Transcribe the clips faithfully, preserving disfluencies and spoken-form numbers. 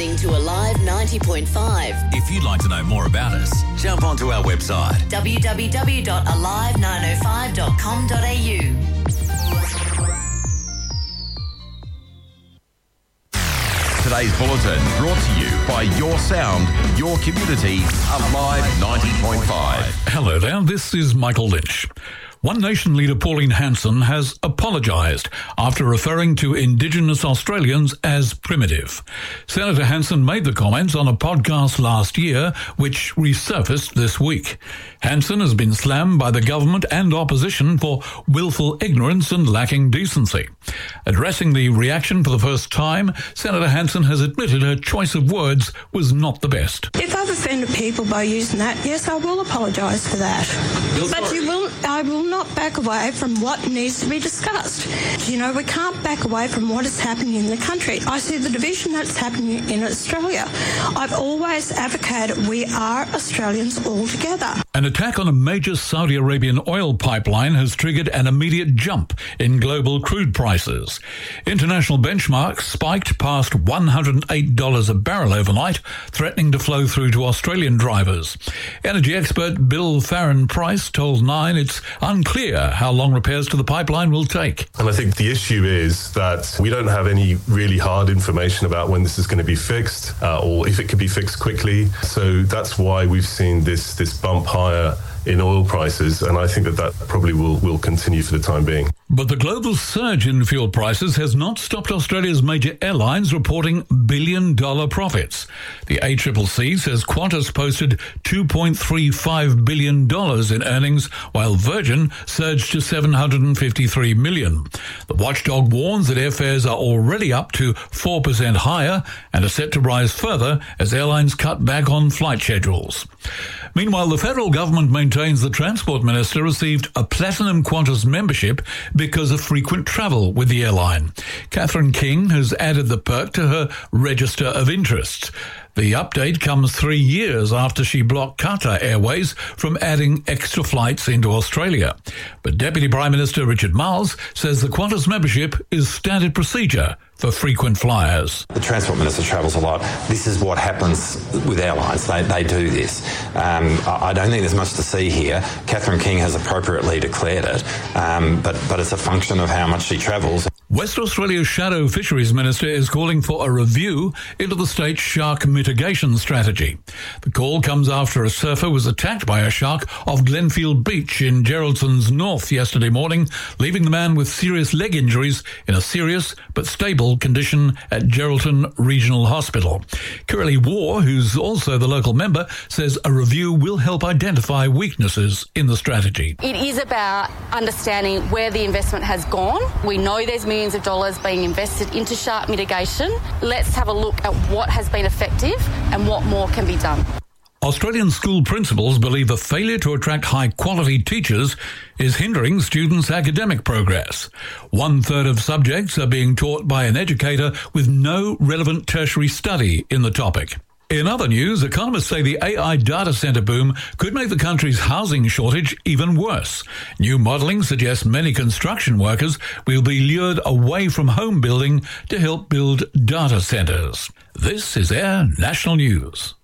listening to Alive ninety point five. If you'd like to know more about us, jump onto our website w w w dot alive nine oh five dot com dot a u. Today's bulletin brought to you by Your Sound, Your Community, Alive ninety point five. Hello there, this is Michael Lynch. One Nation leader Pauline Hanson has apologised after referring to Indigenous Australians as primitive. Senator Hanson made the comments on a podcast last year, which resurfaced this week. Hanson has been slammed by the government and opposition for willful ignorance and lacking decency. Addressing the reaction for the first time, Senator Hanson has admitted her choice of words was not the best. If I've offended people by using that, yes, I will apologise for that. You're but sorry. you will, I will not back away from what needs to be discussed. You know, we can't back away from what is happening in the country. I see the division that's happening in Australia. I've always advocated we are Australians all together. An attack on a major Saudi Arabian oil pipeline has triggered an immediate jump in global crude prices. International benchmarks spiked past one hundred eight dollars a barrel overnight, threatening to flow through to Australian drivers. Energy expert Bill Farron-Price told Nine it's unclear how long repairs to the pipeline will take. And I think the issue is that we don't have any really hard information about when this is going to be fixed uh, or if it could be fixed quickly. So that's why we've seen this this bump higher in oil prices, and I think that that probably will, will continue for the time being. But the global surge in fuel prices has not stopped Australia's major airlines reporting billion-dollar profits. The A C C C says Qantas posted two point three five billion dollars in earnings, while Virgin surged to seven hundred fifty-three million dollars. The watchdog warns that airfares are already up to four percent higher and are set to rise further as airlines cut back on flight schedules. Meanwhile, the federal government maintains the Transport Minister received a Platinum Qantas membership because of frequent travel with the airline. Catherine King has added the perk to her register of interests. The update comes three years after she blocked Qatar Airways from adding extra flights into Australia. But Deputy Prime Minister Richard Marles says the Qantas membership is standard procedure for frequent flyers. The Transport Minister travels a lot. This is what happens with airlines. They, they do this. Um, I, I don't think there's much to see here. Catherine King has appropriately declared it, um, but, but it's a function of how much she travels. West Australia's Shadow Fisheries Minister is calling for a review into the state's shark mitigation strategy. The call comes after a surfer was attacked by a shark off Glenfield Beach in Geraldson's north yesterday morning, leaving the man with serious leg injuries in a serious but stable condition at Geraldton Regional Hospital. Kirrily War, who's also the local member, says a review will help identify weaknesses in the strategy. It is about understanding where the investment has gone. We know there's millions of dollars being invested into shark mitigation. Let's have a look at what has been effective and what more can be done. Australian school principals believe the failure to attract high-quality teachers is hindering students' academic progress. One-third of subjects are being taught by an educator with no relevant tertiary study in the topic. In other news, economists say the A I data centre boom could make the country's housing shortage even worse. New modelling suggests many construction workers will be lured away from home building to help build data centres. This is Air National News.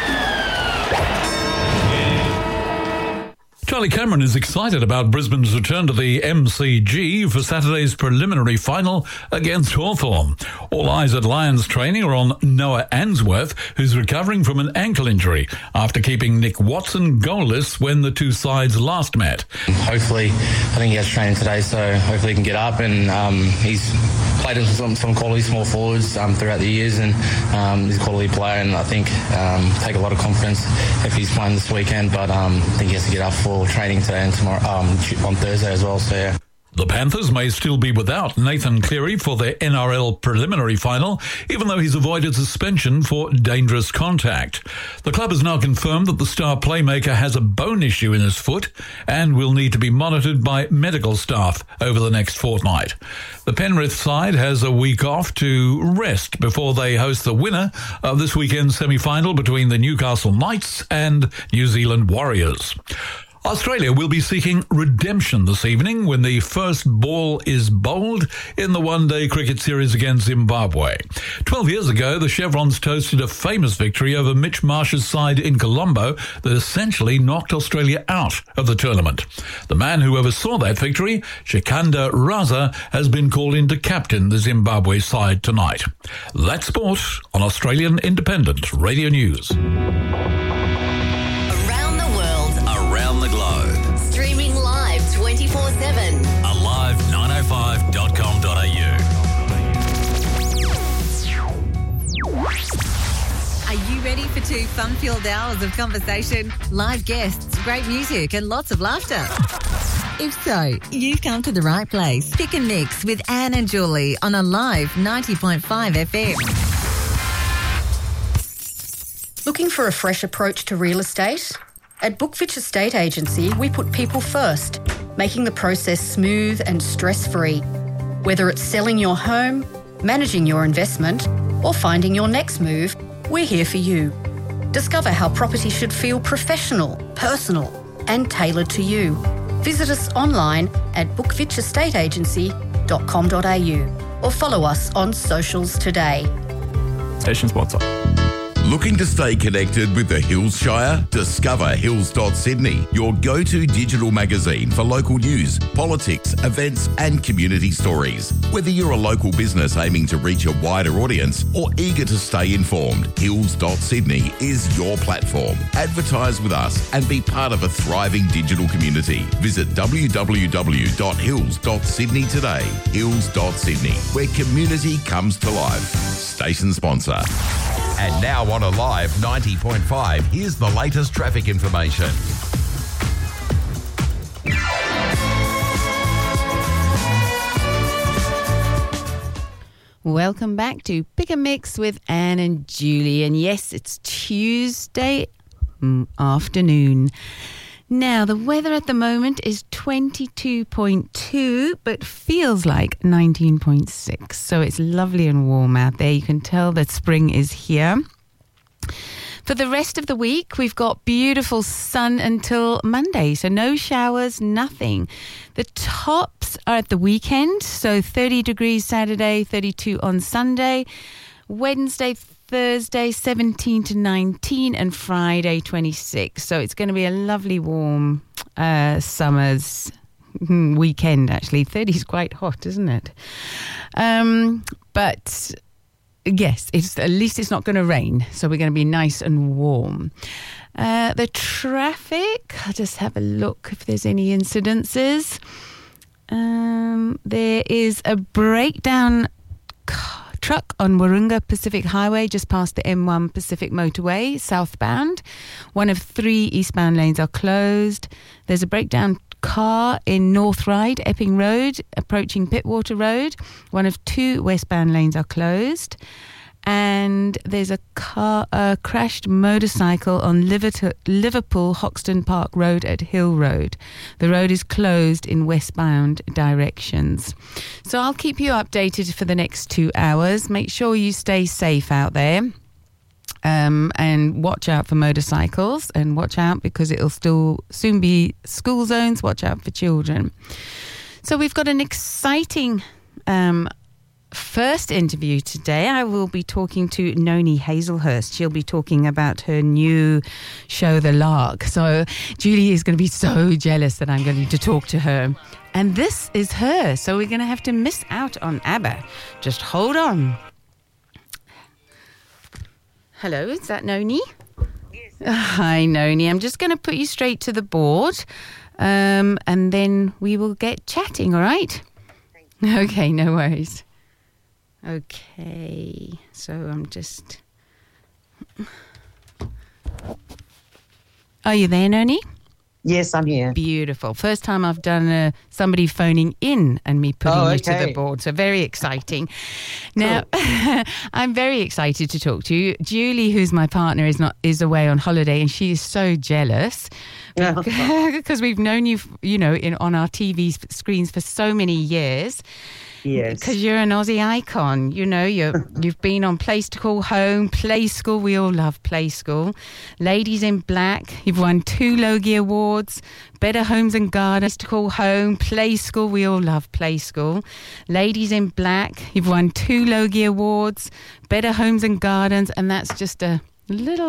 Charlie Cameron is excited about Brisbane's return to the M C G for Saturday's preliminary final against Hawthorn. All eyes at Lions training are on Noah Answorth, who's recovering from an ankle injury after keeping Nick Watson goalless when the two sides last met. Hopefully, I think he has training today, so hopefully he can get up, and um, he's played in some, some quality small forwards um, throughout the years, and um, he's a quality player, and I think um, take a lot of confidence if he's playing this weekend, but um, I think he has to get up for training today and tomorrow um, on Thursday as well. So yeah. The Panthers may still be without Nathan Cleary for their N R L preliminary final, even though he's avoided suspension for dangerous contact. The club has now confirmed that the star playmaker has a bone issue in his foot and will need to be monitored by medical staff over the next fortnight. The Penrith side has a week off to rest before they host the winner of this weekend's semi-final between the Newcastle Knights and New Zealand Warriors. Australia will be seeking redemption this evening when the first ball is bowled in the one-day cricket series against Zimbabwe. Twelve years ago, the Chevrons toasted a famous victory over Mitch Marsh's side in Colombo that essentially knocked Australia out of the tournament. The man who oversaw that victory, Shikanda Raza, has been called in to captain the Zimbabwe side tonight. That's sport on Australian Independent Radio News. Around the world, Around the globe. streaming live twenty-four seven. alive nine oh five dot com dot a u. Are you ready for two fun-filled hours of conversation, live guests, great music and lots of laughter? If so, you've come to the right place. Pick and Mix with Anne and Julie on Alive ninety point five F M. Looking for a fresh approach to real estate? At Bookfitch Estate Agency, we put people first, making the process smooth and stress-free. Whether it's selling your home, managing your investment, or finding your next move, we're here for you. Discover how property should feel professional, personal, and tailored to you. Visit us online at bookfitch estate agency dot com dot a u or follow us on socials today. Station sponsor. Looking to stay connected with the Hills Shire? Discover hills dot sydney, your go-to digital magazine for local news, politics, events and community stories. Whether you're a local business aiming to reach a wider audience or eager to stay informed, hills dot sydney is your platform. Advertise with us and be part of a thriving digital community. Visit w w w dot hills dot sydney today. hills dot sydney, where community comes to life. Station sponsor. And now on Alive ninety point five, here's the latest traffic information. Welcome back to Pick and Mix with Anne and Julie. And yes, it's Tuesday afternoon. Now, the weather at the moment is twenty-two point two, but feels like nineteen point six. So it's lovely and warm out there. You can tell that spring is here. For the rest of the week, we've got beautiful sun until Monday. So no showers, nothing. The tops are at the weekend. So thirty degrees Saturday, thirty-two on Sunday. Wednesday, Thursday, seventeen to nineteen, and Friday, twenty-six. So it's going to be a lovely warm uh, summer's weekend, actually. thirty is quite hot, isn't it? Um, but yes, it's at least it's not going to rain, so we're going to be nice and warm. Uh, the traffic, I'll just have a look if there's any incidences. Um, there is a breakdown car. Truck on Warunga Pacific Highway just past the M one Pacific Motorway southbound. One of three eastbound lanes are closed. There's a breakdown car in North Ryde, Epping Road, approaching Pittwater Road. One of two westbound lanes are closed. And there's a car, a crashed motorcycle on Liverpool Hoxton Park Road at Hill Road. The road is closed in westbound directions. So I'll keep you updated for the next two hours. Make sure you stay safe out there. Um, and watch out for motorcycles, and watch out because it'll still soon be school zones. Watch out for children. So we've got an exciting um first interview today. I will be talking to Noni Hazelhurst. She'll be talking about her new show, The Lark. So Julie is going to be so jealous that I'm going to talk to her. And this is her. So we're going to have to miss out on ABBA. Just hold on. Hello, is that Noni? Yes. Hi, Noni. I'm just going to put you straight to the board. Um, and then we will get chatting, all right? Thank you. Okay, no worries. Okay, so I'm just... Are you there, Noni? Yes, I'm here. Beautiful. First time I've done uh, somebody phoning in and me putting oh, you okay. to the board, so very exciting. Now, cool. I'm very excited to talk to you. Julie, who's my partner, is not is away on holiday, and she is so jealous because we've known you, you know, in on our T V screens for so many years. Yes. Because you're an Aussie icon. You know, you're, you've been on Place to Call Home, Play School. We all love Play School. Ladies in Black. You've won two Logie Awards. Better Homes and Gardens to Call Home, Play School. We all love Play School. Ladies in Black. You've won two Logie Awards. Better Homes and Gardens. And that's just a little